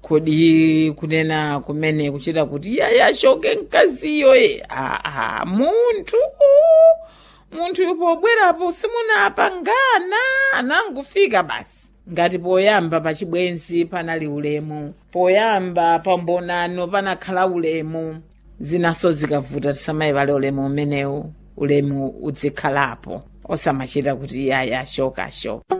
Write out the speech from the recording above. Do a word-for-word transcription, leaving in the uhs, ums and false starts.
kodi kunena kumene kuchita kuti yaya shoke mkaziyo ye aa munthu munthu yupo bwerapo simunapangana anangufika basi ngati poyamba pa chibwenzi panali ulemu poyamba pambonano panakhala ulemu zinaso zikavuta tisamayivale ulemu umenewu ulemu udzikhalapo osamachita kuti yaya shoka shoka